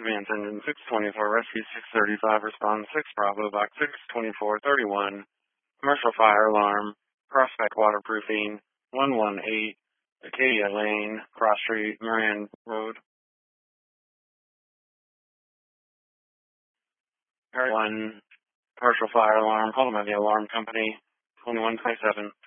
Advance Engine 624, Rescue 635, Respond 6 Bravo, Box 62431, Commercial Fire Alarm, Prospect Waterproofing, 118, Acadia Lane, Cross Street, Moran Road. 1, Partial Fire Alarm, Call them by the Alarm Company, 2127.